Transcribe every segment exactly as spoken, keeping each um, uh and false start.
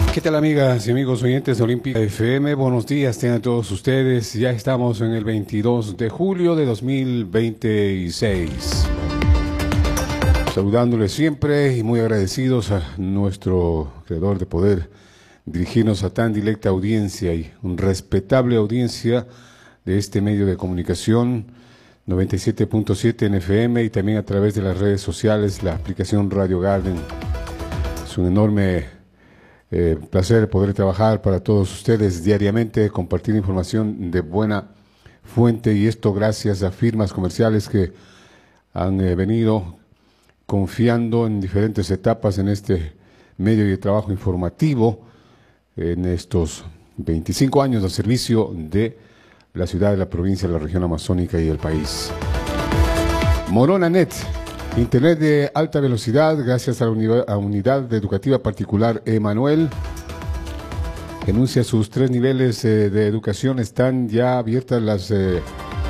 ¿Qué tal, amigas y amigos oyentes de Olímpica F M? Buenos días, tengan todos ustedes. Ya estamos en el veintidós de julio de dos mil veintiséis. Saludándoles siempre y muy agradecidos a nuestro creador de poder dirigirnos a tan directa audiencia y un respetable audiencia de este medio de comunicación noventa y siete punto siete en F M y también a través de las redes sociales, la aplicación Radio Garden. Es un enorme Eh, placer poder trabajar para todos ustedes diariamente, compartir información de buena fuente, y esto gracias a firmas comerciales que han eh, venido confiando en diferentes etapas en este medio de trabajo informativo en estos veinticinco años de servicio de la ciudad, de la provincia, de la región amazónica y el país. Moronanet, Internet de alta velocidad, gracias a la unidad, a unidad educativa particular Emanuel, que anuncia sus tres niveles eh, de educación. Están ya abiertas las eh,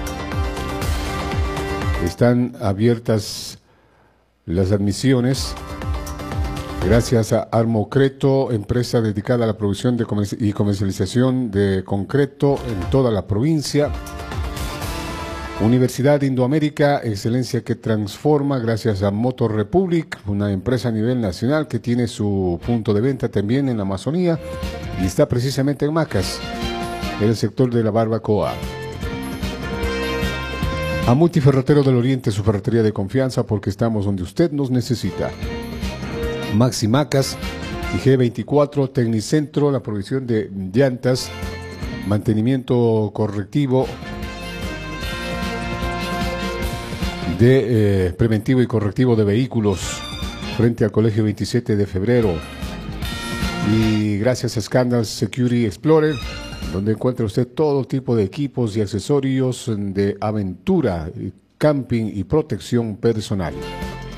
están abiertas las admisiones gracias a Armocreto, empresa dedicada a la producción de comerci y comercialización de concreto en toda la provincia. Universidad Indoamérica, excelencia que transforma, gracias a Motor Republic, una empresa a nivel nacional que tiene su punto de venta también en la Amazonía y está precisamente en Macas, en el sector de la barbacoa. A Multiferretero del Oriente, su ferretería de confianza, porque estamos donde usted nos necesita. Maxi Macas y G veinticuatro, Tecnicentro, la provisión de llantas, mantenimiento correctivo, de eh, preventivo y correctivo de vehículos frente al Colegio veintisiete de febrero, y gracias a Scandal Security Explorer, donde encuentra usted todo tipo de equipos y accesorios de aventura, camping y protección personal.